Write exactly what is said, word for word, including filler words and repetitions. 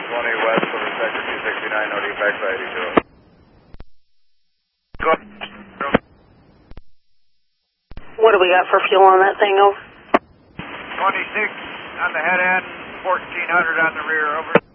twenty west over sector two sixty-nine, O D back by eighty-two. Go ahead. What do we got for fuel on that thing, over? twenty-six on the head end, fourteen hundred on the rear, over.